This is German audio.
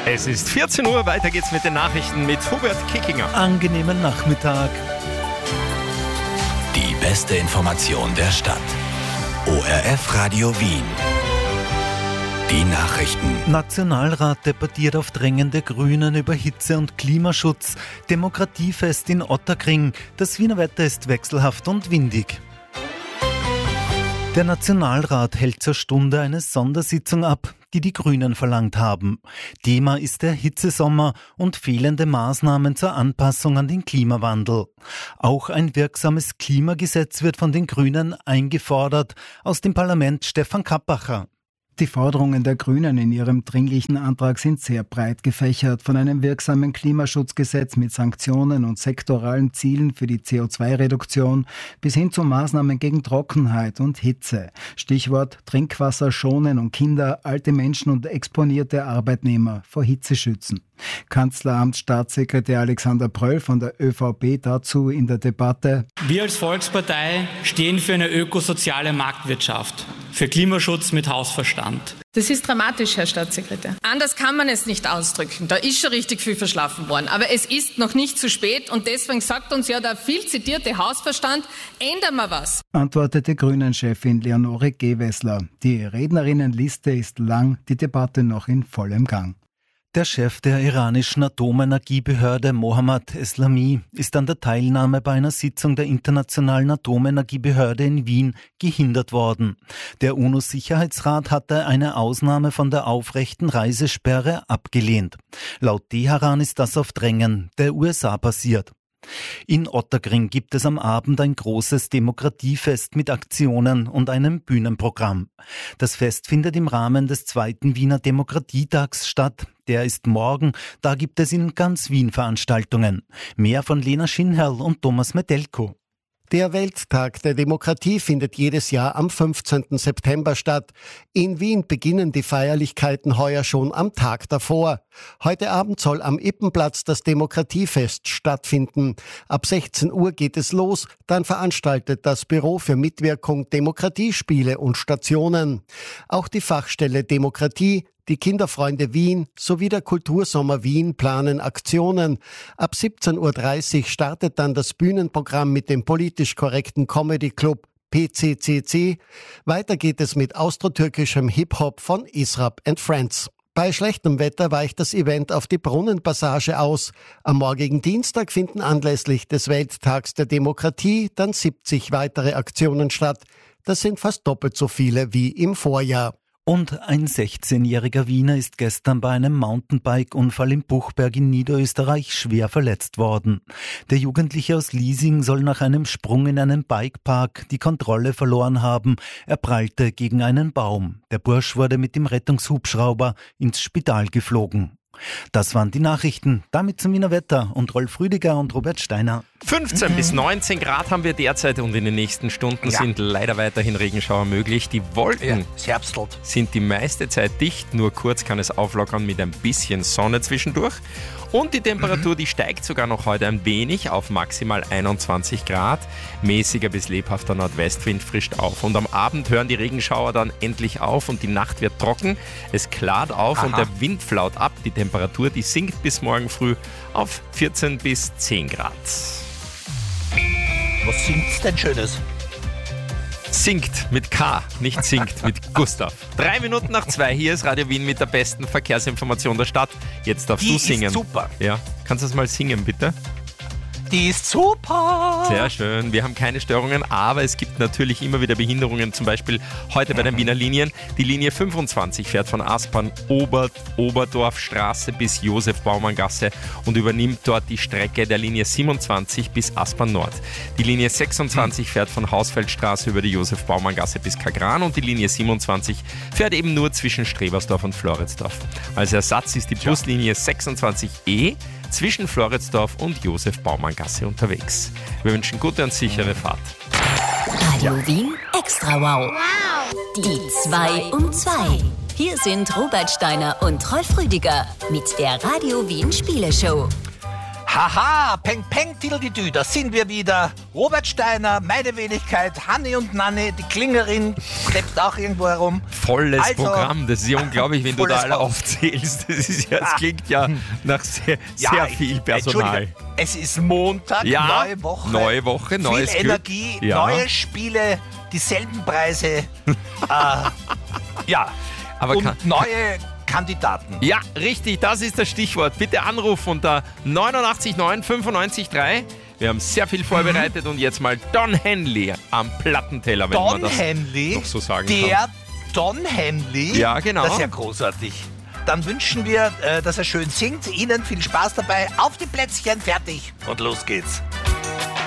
Es ist 14 Uhr, weiter geht's mit den Nachrichten mit Hubert Kickinger. Angenehmen Nachmittag. Die beste Information der Stadt. ORF Radio Wien. Die Nachrichten. Nationalrat debattiert auf Drängen der Grünen über Hitze und Klimaschutz. Demokratiefest in Ottakring. Das Wiener Wetter ist wechselhaft und windig. Der Nationalrat hält zur Stunde eine Sondersitzung ab, die die Grünen verlangt haben. Thema ist der Hitzesommer und fehlende Maßnahmen zur Anpassung an den Klimawandel. Auch ein wirksames Klimagesetz wird von den Grünen eingefordert. Aus dem Parlament Stefan Kappacher. Die Forderungen der Grünen in ihrem dringlichen Antrag sind sehr breit gefächert, von einem wirksamen Klimaschutzgesetz mit Sanktionen und sektoralen Zielen für die CO2-Reduktion bis hin zu Maßnahmen gegen Trockenheit und Hitze. Stichwort Trinkwasser schonen und Kinder, alte Menschen und exponierte Arbeitnehmer vor Hitze schützen. Kanzleramtsstaatssekretär Alexander Pröll von der ÖVP dazu in der Debatte: Wir als Volkspartei stehen für eine ökosoziale Marktwirtschaft, für Klimaschutz mit Hausverstand. Das ist dramatisch, Herr Staatssekretär. Anders kann man es nicht ausdrücken. Da ist schon richtig viel verschlafen worden. Aber es ist noch nicht zu spät und deswegen sagt uns ja der viel zitierte Hausverstand, ändern wir was. Antwortete Grünen-Chefin Leonore Gewessler. Die Rednerinnenliste ist lang, die Debatte noch in vollem Gang. Der Chef der iranischen Atomenergiebehörde Mohammad Eslami ist an der Teilnahme bei einer Sitzung der Internationalen Atomenergiebehörde in Wien gehindert worden. Der UNO-Sicherheitsrat hatte eine Ausnahme von der aufrechten Reisesperre abgelehnt. Laut Teheran ist das auf Drängen der USA passiert. In Ottakring gibt es am Abend ein großes Demokratiefest mit Aktionen und einem Bühnenprogramm. Das Fest findet im Rahmen des 2. Wiener Demokratietags statt. Der ist morgen, da gibt es in ganz Wien Veranstaltungen. Mehr von Lena Schinherl und Thomas Metelko. Der Welttag der Demokratie findet jedes Jahr am 15. September statt. In Wien beginnen die Feierlichkeiten heuer schon am Tag davor. Heute Abend soll am Ippenplatz das Demokratiefest stattfinden. Ab 16 Uhr geht es los, dann veranstaltet das Büro für Mitwirkung Demokratiespiele und Stationen. Auch die Fachstelle Demokratie, die Kinderfreunde Wien sowie der Kultursommer Wien planen Aktionen. Ab 17.30 Uhr startet dann das Bühnenprogramm mit dem politisch korrekten Comedy Club PCCC. Weiter geht es mit austrotürkischem Hip-Hop von Israp & Friends. Bei schlechtem Wetter weicht das Event auf die Brunnenpassage aus. Am morgigen Dienstag finden anlässlich des Welttags der Demokratie dann 70 weitere Aktionen statt. Das sind fast doppelt so viele wie im Vorjahr. Und ein 16-jähriger Wiener ist gestern bei einem Mountainbike-Unfall im Buchberg in Niederösterreich schwer verletzt worden. Der Jugendliche aus Liesing soll nach einem Sprung in einen Bikepark die Kontrolle verloren haben. Er prallte gegen einen Baum. Der Bursch wurde mit dem Rettungshubschrauber ins Spital geflogen. Das waren die Nachrichten. Damit zum Wiener Wetter und Rolf Rüdiger und Robert Steiner. 15 bis 19 Grad haben wir derzeit und in den nächsten Stunden sind leider weiterhin Regenschauer möglich. Die Wolken sind die meiste Zeit dicht, nur kurz kann es auflockern mit ein bisschen Sonne zwischendurch. Und die Temperatur, die steigt sogar noch heute ein wenig auf maximal 21 Grad. Mäßiger bis lebhafter Nordwestwind frischt auf. Und am Abend hören die Regenschauer dann endlich auf und die Nacht wird trocken. Es klart auf und der Wind flaut ab. Die Temperatur, die sinkt bis morgen früh auf 14 bis 10 Grad. Was singt's denn Schönes? Singt mit K, nicht singt mit Gustav. 3 Minuten nach 2, hier ist Radio Wien mit der besten Verkehrsinformation der Stadt. Jetzt darfst du singen. Die ist super. Ja, kannst du das mal singen, bitte? Die ist super. Sehr schön. Wir haben keine Störungen, aber es gibt natürlich immer wieder Behinderungen. Zum Beispiel heute bei den Wiener Linien. Die Linie 25 fährt von Aspern Oberdorfstraße bis Josef-Baumann-Gasse und übernimmt dort die Strecke der Linie 27 bis Aspern Nord. Die Linie 26 fährt von Hausfeldstraße über die Josef-Baumann-Gasse bis Kagran und die Linie 27 fährt eben nur zwischen Strebersdorf und Floridsdorf. Als Ersatz ist die Buslinie 26E zwischen Floridsdorf und Josef-Baumann-Gasse unterwegs. Wir wünschen gute und sichere Fahrt. Radio Wien Extra Wow. Die 2 um 2. Hier sind Robert Steiner und Rolf Rüdiger mit der Radio Wien Spieleshow. Haha, Peng Peng Tideldidü, da sind wir wieder. Robert Steiner, meine Wenigkeit, Hanni und Nanni, die Klingerin, schleppt auch irgendwo herum. Volles Programm, das ist ja unglaublich, wenn du da alle aufzählst. Das klingt ja nach sehr viel Personal. Es ist Montag, neue Woche, neues Glück. Viel Energie, neue Spiele, dieselben Preise. Aber und neue Kandidaten. Ja, richtig, das ist das Stichwort. Bitte anrufen unter 89 9 95 3. Wir haben sehr viel vorbereitet und jetzt mal Don Henley am Plattenteller, wenn man das noch so sagen kann. Der Don Henley? Ja, genau. Das ist ja großartig. Dann wünschen wir, dass er schön singt. Ihnen viel Spaß dabei. Auf die Plätzchen, fertig und los geht's.